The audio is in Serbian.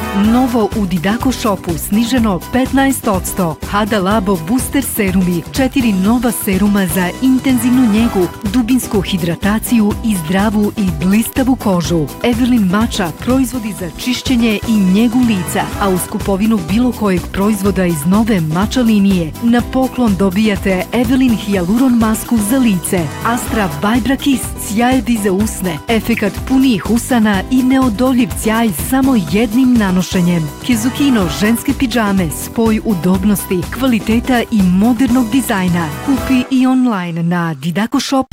Novo u Didako shopu sniženo 15%. Hada Labo Booster serumi, 4 nova seruma za intenzivnu njegu, dubinsku hidrataciju i zdravu i blistavu kožu. Evelyn Matcha, proizvodi za čišćenje i njegu lica, a uz kupovinu bilo kojeg proizvoda iz nove Matcha linije na poklon dobijate Evelyn Hyaluron masku za lice, Astra Vibra Kiss, sjajevi za usne, efekat punijih usana i neodoljiv sjaj samo jednim nanošenjem. Kizukino ženske pidžame, spoj udobnosti, kvaliteta i modernog dizajna. Kupi i online na didakoshop.com.